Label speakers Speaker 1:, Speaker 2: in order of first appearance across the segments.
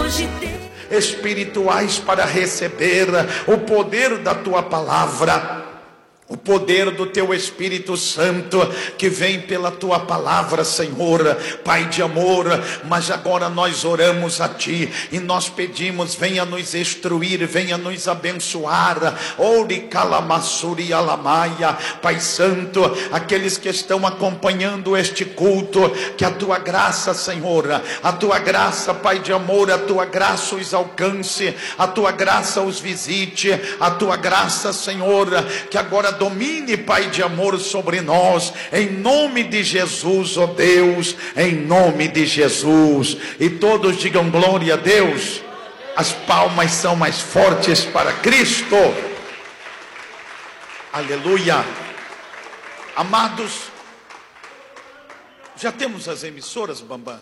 Speaker 1: espirituais para receber o poder da tua palavra, o poder do teu Espírito Santo que vem pela tua palavra, Senhor, Pai de amor. Mas agora nós oramos a ti e nós pedimos: venha nos instruir, venha nos abençoar. Ori calamassuri alamaia, Pai Santo, aqueles que estão acompanhando este culto, que a tua graça, Senhor, a tua graça, Pai de amor, a tua graça os alcance, a tua graça os visite, a tua graça, Senhor, que agora domine, Pai de amor, sobre nós, em nome de Jesus, ó Deus, em nome de Jesus. E todos digam glória a Deus. As palmas são mais fortes para Cristo. Aleluia. Amados, já temos as emissoras, Bambam?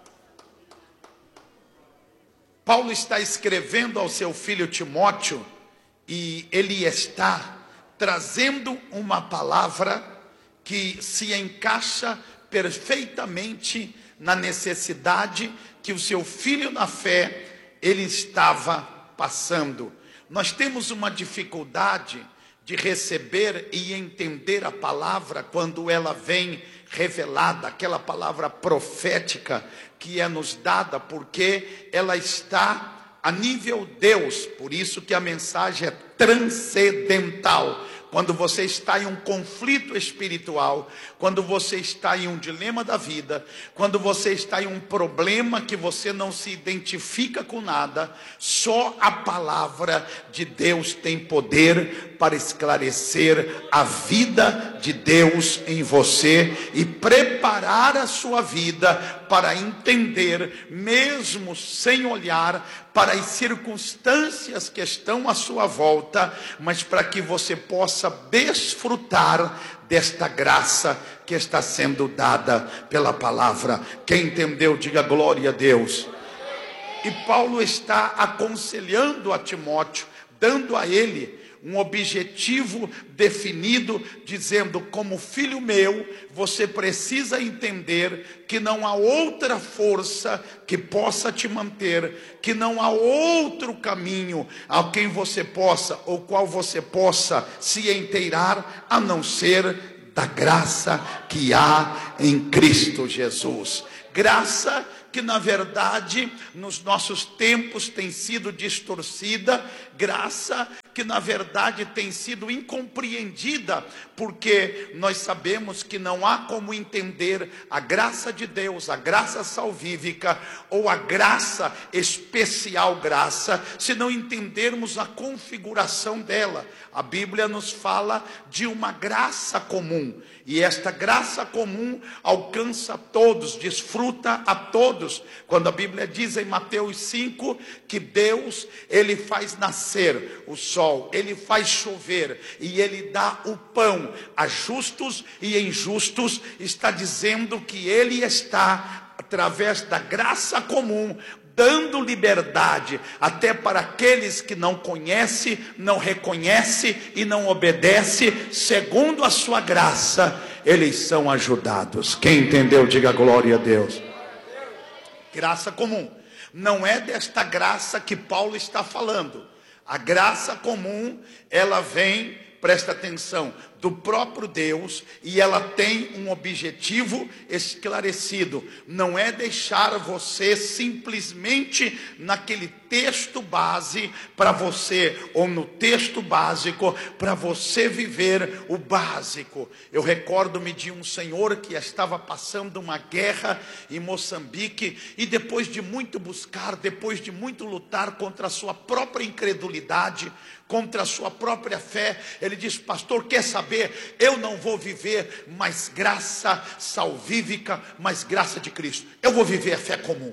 Speaker 1: Paulo está escrevendo ao seu filho Timóteo e ele está trazendo uma palavra que se encaixa perfeitamente na necessidade que o seu filho na fé ele estava passando. Nós temos uma dificuldade de receber e entender a palavra quando ela vem revelada, aquela palavra profética que é nos dada, porque ela está a nível Deus. Por isso que a mensagem é transcendental. Quando você está em um conflito espiritual, quando você está em um dilema da vida, quando você está em um problema que você não se identifica com nada, só a palavra de Deus tem poder para esclarecer a vida de Deus em você e preparar a sua vida para entender, mesmo sem olhar para as circunstâncias que estão à sua volta, mas para que você possa desfrutar desta graça que está sendo dada pela palavra. Quem entendeu, diga glória a Deus. E Paulo está aconselhando a Timóteo, dando a ele um objetivo definido, dizendo: como filho meu, você precisa entender que não há outra força que possa te manter, que não há outro caminho a quem você possa, ou qual você possa se inteirar, a não ser da graça que há em Cristo Jesus. Graça que na verdade nos nossos tempos tem sido distorcida, graça que na verdade tem sido incompreendida, porque nós sabemos que não há como entender a graça de Deus, a graça salvífica ou a graça especial graça, se não entendermos a configuração dela. A Bíblia nos fala de uma graça comum, e esta graça comum alcança a todos, desfruta a todos. Quando a Bíblia diz em Mateus 5 que Deus, ele faz nascer o sol, ele faz chover e ele dá o pão a justos e injustos, está dizendo que ele está, através da graça comum, dando liberdade até para aqueles que não conhecem, não reconhecem e não obedecem. Segundo a sua graça, eles são ajudados. Quem entendeu, diga glória a Deus. Graça comum. Não é desta graça que Paulo está falando. A graça comum, ela vem, presta atenção, do próprio Deus, e ela tem um objetivo esclarecido. Não é deixar você simplesmente naquele texto base para você, ou no texto básico para você viver o básico. Eu recordo-me de um senhor que estava passando uma guerra em Moçambique, e depois de muito buscar, depois de muito lutar contra a sua própria incredulidade, contra a sua própria fé, ele disse: pastor, quer saber? Eu não vou viver mais graça salvífica, mas graça de Cristo. Eu vou viver a fé comum.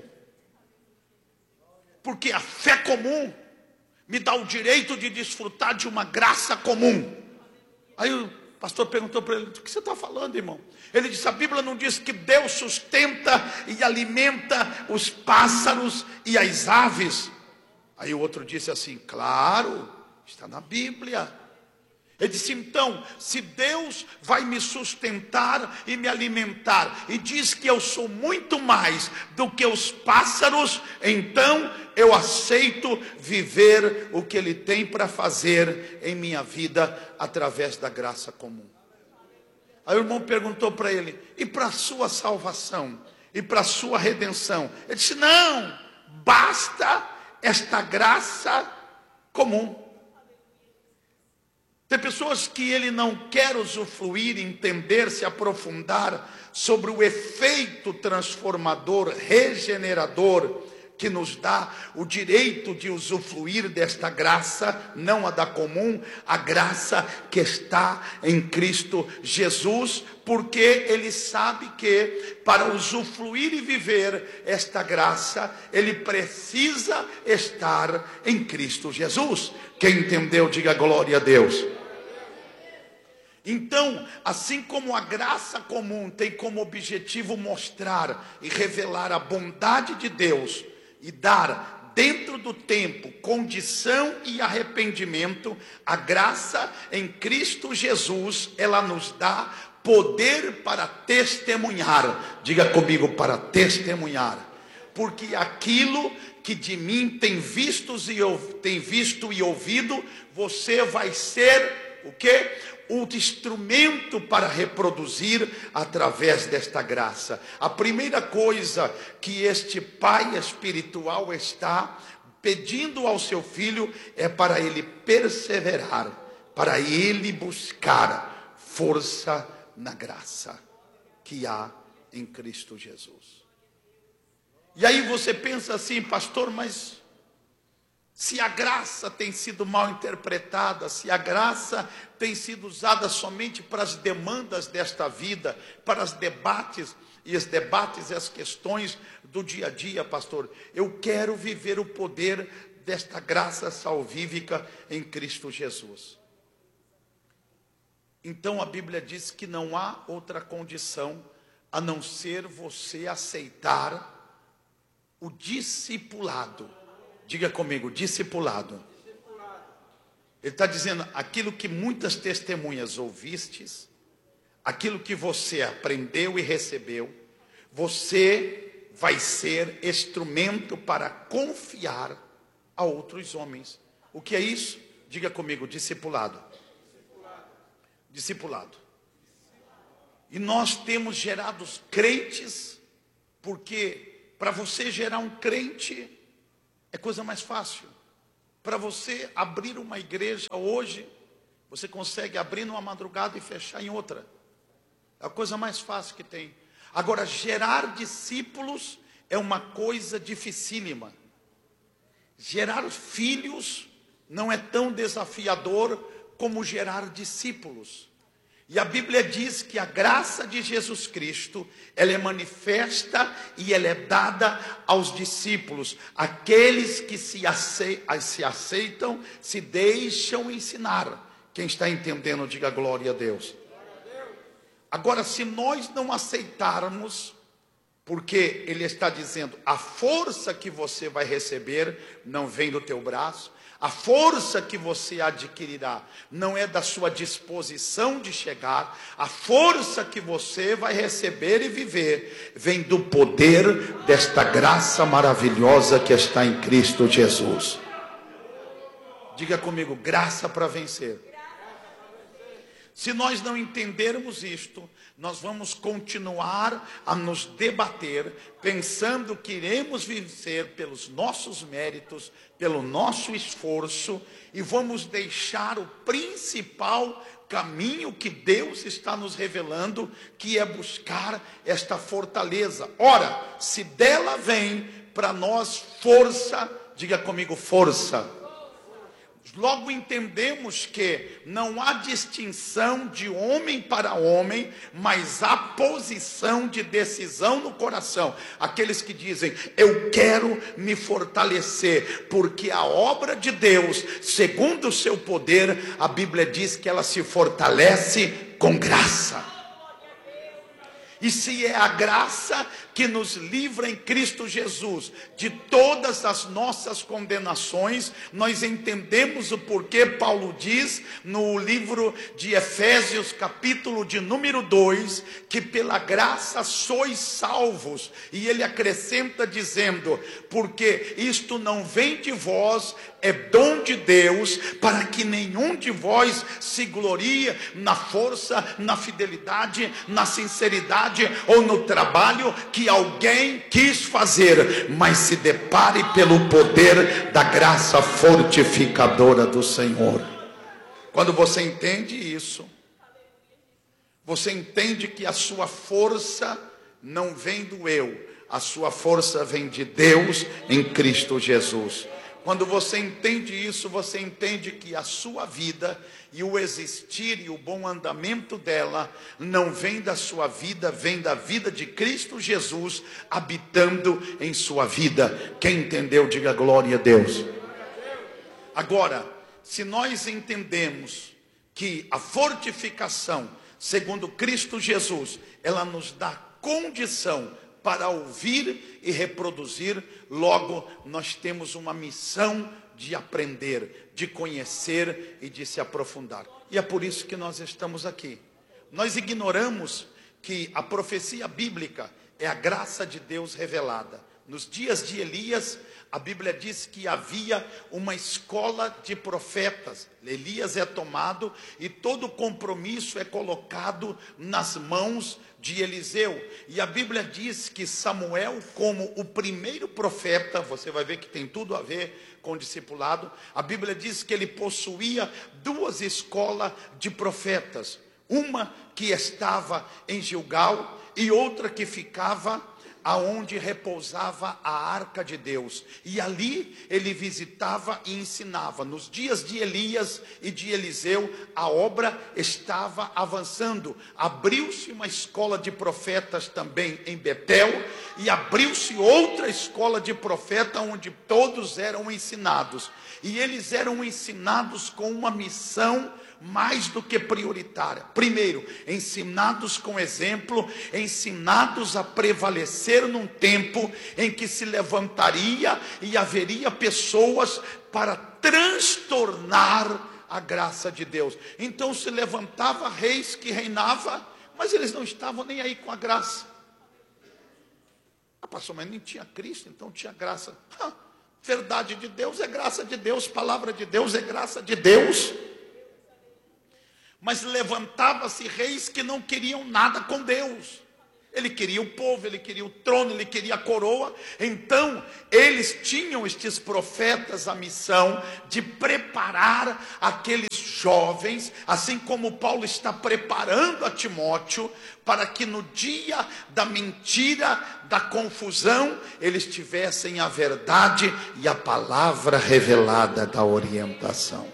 Speaker 1: Porque a fé comum me dá o direito de desfrutar de uma graça comum. Aí o pastor perguntou para ele: o que você está falando, irmão? Ele disse: a Bíblia não diz que Deus sustenta e alimenta os pássaros e as aves? Aí o outro disse assim: claro, está na Bíblia. Ele disse: então, se Deus vai me sustentar e me alimentar, e diz que eu sou muito mais do que os pássaros, então eu aceito viver o que Ele tem para fazer em minha vida, através da graça comum. Aí o irmão perguntou para ele: e para a sua salvação? E para a sua redenção? Ele disse: não, basta esta graça comum. Tem pessoas que ele não quer usufruir, entender, se aprofundar sobre o efeito transformador, regenerador, que nos dá o direito de usufruir desta graça, não a da comum, a graça que está em Cristo Jesus, porque ele sabe que para usufruir e viver esta graça, ele precisa estar em Cristo Jesus. Quem entendeu, diga glória a Deus. Então, assim como a graça comum tem como objetivo mostrar e revelar a bondade de Deus e dar dentro do tempo condição e arrependimento, a graça em Cristo Jesus, ela nos dá poder para testemunhar. Diga comigo, para testemunhar. Porque aquilo que de mim tem visto e ouvido, você vai ser o quê? O instrumento para reproduzir através desta graça. A primeira coisa que este pai espiritual está pedindo ao seu filho é para ele perseverar, para ele buscar força na graça que há em Cristo Jesus. E aí você pensa assim: pastor, mas se a graça tem sido mal interpretada, se a graça tem sido usada somente para as demandas desta vida, para os debates e as questões do dia a dia, pastor, eu quero viver o poder desta graça salvífica em Cristo Jesus. Então a Bíblia diz que não há outra condição a não ser você aceitar o discipulado. Diga comigo, discipulado. Ele está dizendo: aquilo que muitas testemunhas ouvistes, aquilo que você aprendeu e recebeu, você vai ser instrumento para confiar a outros homens. O que é isso? Diga comigo, discipulado. Discipulado. E nós temos gerado crentes, porque para você gerar um crente é coisa mais fácil. Para você abrir uma igreja hoje, você consegue abrir numa madrugada e fechar em outra. É a coisa mais fácil que tem. Agora, gerar discípulos é uma coisa dificílima. Gerar filhos não é tão desafiador como gerar discípulos. E a Bíblia diz que a graça de Jesus Cristo, ela é manifesta e ela é dada aos discípulos, aqueles que se aceitam, se deixam ensinar. Quem está entendendo, diga glória a Deus. Agora, se nós não aceitarmos, porque ele está dizendo: a força que você vai receber não vem do teu braço, a força que você adquirirá não é da sua disposição de chegar, a força que você vai receber e viver vem do poder desta graça maravilhosa que está em Cristo Jesus. Diga comigo, graça para vencer. Se nós não entendermos isto, nós vamos continuar a nos debater, pensando que iremos vencer pelos nossos méritos, pelo nosso esforço, e vamos deixar o principal caminho que Deus está nos revelando, que é buscar esta fortaleza. Ora, se dela vem para nós força, diga comigo, força. Logo entendemos que não há distinção de homem para homem, mas há posição de decisão no coração. Aqueles que dizem: eu quero me fortalecer, porque a obra de Deus, segundo o seu poder, a Bíblia diz que ela se fortalece com graça. E se é a graça que nos livra em Cristo Jesus de todas as nossas condenações. Nós entendemos o porquê Paulo diz no livro de Efésios, capítulo de número 2, que pela graça sois salvos. E ele acrescenta dizendo: porque isto não vem de vós, é dom de Deus, para que nenhum de vós se glorie na força, na fidelidade, na sinceridade ou no trabalho que alguém quis fazer, mas se depare pelo poder da graça fortificadora do Senhor. Quando você entende isso, você entende que a sua força não vem do eu, a sua força vem de Deus em Cristo Jesus. Quando você entende isso, você entende que a sua vida e o existir e o bom andamento dela não vem da sua vida, vem da vida de Cristo Jesus habitando em sua vida. Quem entendeu, diga glória a Deus. Agora, se nós entendemos que a fortificação, segundo Cristo Jesus, ela nos dá condição para ouvir e reproduzir, logo nós temos uma missão de aprender, de conhecer e de se aprofundar. E é por isso que nós estamos aqui. Nós ignoramos que a profecia bíblica é a graça de Deus revelada. Nos dias de Elias, a Bíblia diz que havia uma escola de profetas. Elias é tomado e todo compromisso é colocado nas mãos de Eliseu. E a Bíblia diz que Samuel, como o primeiro profeta, você vai ver que tem tudo a ver com o discipulado. A Bíblia diz que ele possuía 2 escolas de profetas. Uma que estava em Gilgal e outra que ficava aonde repousava a arca de Deus. E ali ele visitava e ensinava. Nos dias de Elias e de Eliseu, a obra estava avançando. Abriu-se uma escola de profetas também em Betel, e abriu-se outra escola de profetas onde todos eram ensinados. E eles eram ensinados com uma missão mais do que prioritária. Primeiro, ensinados com exemplo, ensinados a prevalecer num tempo em que se levantaria e haveria pessoas para transtornar a graça de Deus. Então se levantava reis que reinavam, mas eles não estavam nem aí com a graça. Pastor, mas nem tinha Cristo, então tinha graça. Verdade de Deus é graça de Deus, palavra de Deus é graça de Deus. Mas levantava-se reis que não queriam nada com Deus. Ele queria o povo, ele queria o trono, ele queria a coroa. Então, eles tinham, estes profetas, a missão de preparar aqueles jovens, assim como Paulo está preparando a Timóteo, para que no dia da mentira, da confusão, eles tivessem a verdade e a palavra revelada da orientação.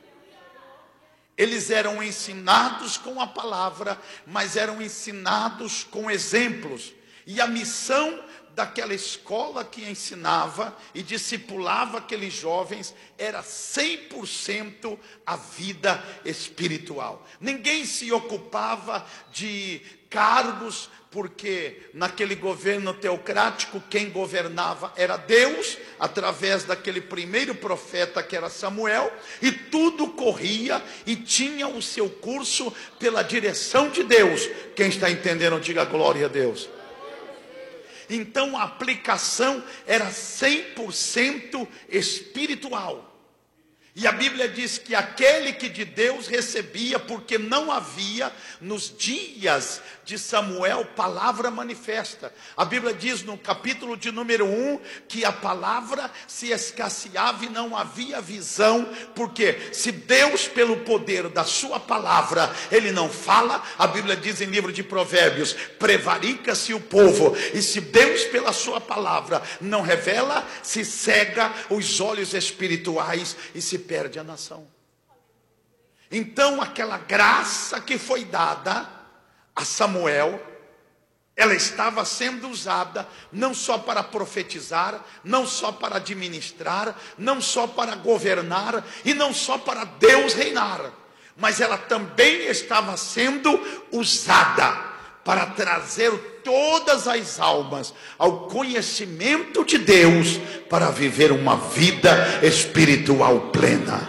Speaker 1: Eles eram ensinados com a palavra, mas eram ensinados com exemplos. E a missão daquela escola que ensinava e discipulava aqueles jovens era 100% a vida espiritual. Ninguém se ocupava de cargos, porque naquele governo teocrático quem governava era Deus, através daquele primeiro profeta que era Samuel, e tudo corria e tinha o seu curso pela direção de Deus. Quem está entendendo, diga glória a Deus. Então a aplicação era 100% espiritual. E a Bíblia diz que aquele que de Deus recebia, porque não havia nos dias de Samuel palavra manifesta. A Bíblia diz no capítulo de número 1 que a palavra se escasseava e não havia visão, porque se Deus pelo poder da sua palavra, ele não fala, a Bíblia diz em livro de Provérbios, prevarica-se o povo, e se Deus pela sua palavra não revela, se cega os olhos espirituais e se perde a nação. Então aquela graça que foi dada a Samuel, ela estava sendo usada não só para profetizar, não só para administrar, não só para governar e não só para Deus reinar, mas ela também estava sendo usada para trazer todas as almas ao conhecimento de Deus, para viver uma vida espiritual plena.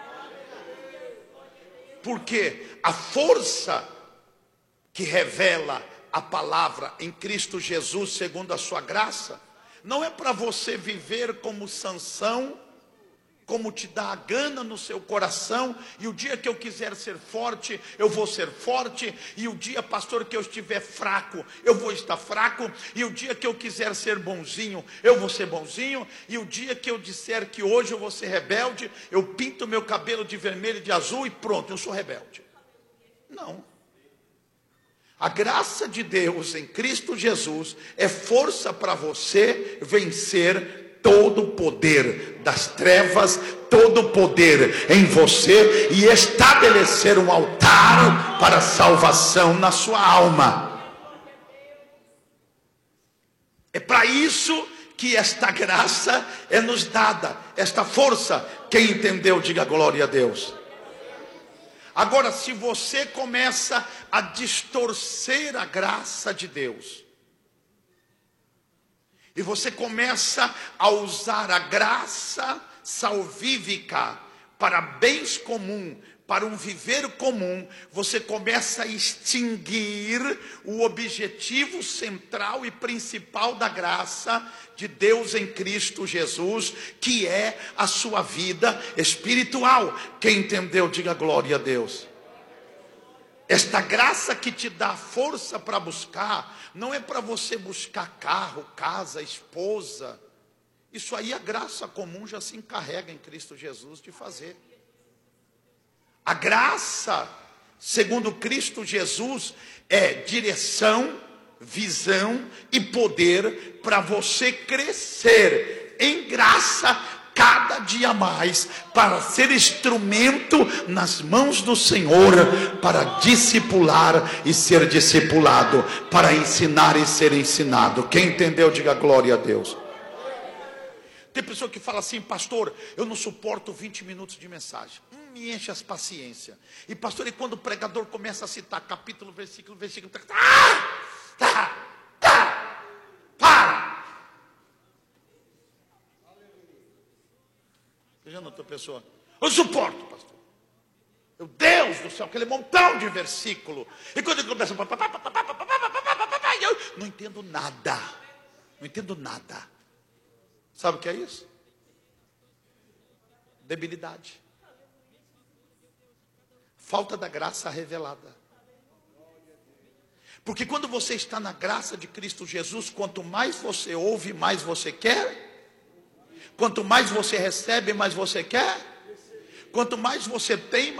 Speaker 1: Porque a força que revela a palavra em Cristo Jesus, segundo a sua graça, não é para você viver como Sansão, como te dá a gana no seu coração, e o dia que eu quiser ser forte, eu vou ser forte, e o dia, pastor, que eu estiver fraco, eu vou estar fraco, e o dia que eu quiser ser bonzinho, eu vou ser bonzinho, e o dia que eu disser que hoje eu vou ser rebelde, eu pinto meu cabelo de vermelho e de azul e pronto, eu sou rebelde. Não. A graça de Deus em Cristo Jesus é força para você vencer todo o poder das trevas, todo o poder em você, e estabelecer um altar para a salvação na sua alma. É para isso que esta graça é nos dada, esta força. Quem entendeu, diga glória a Deus. Agora, se você começa a distorcer a graça de Deus, e você começa a usar a graça salvífica para bens comuns, para um viver comum, você começa a extinguir o objetivo central e principal da graça de Deus em Cristo Jesus, que é a sua vida espiritual. Quem entendeu, diga glória a Deus. Esta graça que te dá força para buscar, não é para você buscar carro, casa, esposa. Isso aí a graça comum já se encarrega em Cristo Jesus de fazer. A graça, segundo Cristo Jesus, é direção, visão e poder para você crescer em graça cada dia mais, para ser instrumento nas mãos do Senhor, para discipular e ser discipulado, para ensinar e ser ensinado. Quem entendeu, diga glória a Deus. Tem pessoa que fala assim: pastor, eu não suporto 20 minutos de mensagem, me enche as paciência. E pastor, e quando o pregador começa a citar capítulo, versículo, para. Já notou, pessoa? Eu suporto, pastor. Meu Deus do céu, aquele montão de versículo. E quando ele começa, eu não entendo nada. Não entendo nada. Sabe o que é isso? Debilidade. Falta da graça revelada. Porque quando você está na graça de Cristo Jesus, quanto mais você ouve, mais você quer. Quanto mais você recebe, mais você quer. Quanto mais você tem,